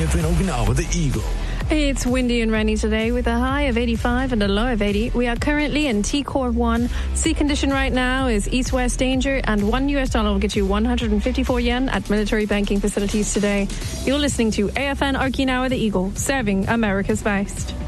between Okinawa, the Eagle. It's windy and rainy today with a high of 85 and a low of 80. We are currently in T-Core 1. Sea condition right now is east-west danger, and $1 will get you 154 yen at military banking facilities today. You're listening to AFN Okinawa, the Eagle, serving America's best.